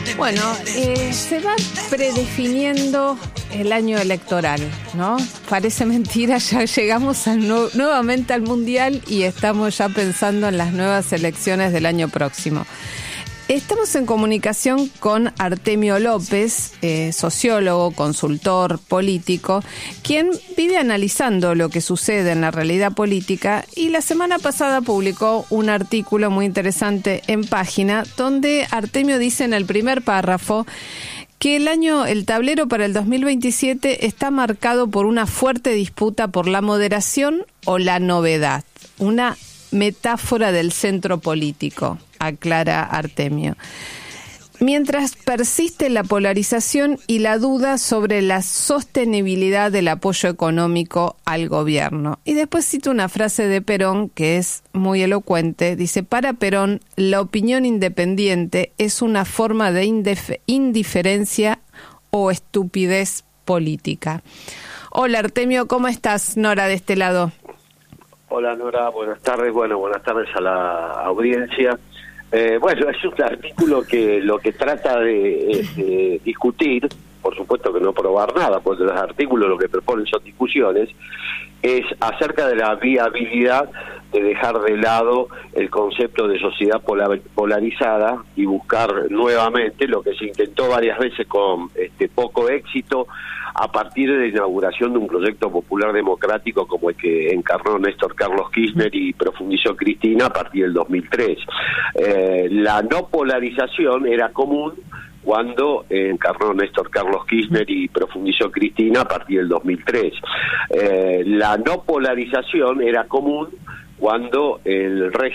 Bueno, se va predefiniendo el año electoral, ¿no? Parece mentira, ya llegamos nuevamente al Mundial y estamos ya pensando en las nuevas elecciones del año próximo. Estamos en comunicación con Artemio López, sociólogo, consultor político, quien vive analizando lo que sucede en la realidad política y la semana pasada publicó un artículo muy interesante en Página, donde Artemio dice en el primer párrafo que el tablero para el 2027 está marcado por una fuerte disputa por la moderación o la novedad, una metáfora del centro político, aclara Artemio. Mientras persiste la polarización y la duda sobre la sostenibilidad del apoyo económico al gobierno. Y después cito una frase de Perón que es muy elocuente. Dice, para Perón, la opinión independiente es una forma de indiferencia o estupidez política. Hola Artemio, ¿cómo estás? Nora de este lado. Hola Nora, buenas tardes. Bueno, buenas tardes a la audiencia. Bueno, es un artículo que lo que trata de discutir, por supuesto que no probar nada, porque los artículos lo que proponen son discusiones, es acerca de la viabilidad de dejar de lado el concepto de sociedad polarizada y buscar nuevamente lo que se intentó varias veces con poco éxito a partir de la inauguración de un proyecto popular democrático como el que encarnó Néstor Carlos Kirchner y profundizó Cristina a partir del 2003. La no polarización era común cuando encarnó Néstor Carlos Kirchner y profundizó Cristina a partir del 2003. La no polarización era común cuando el régimen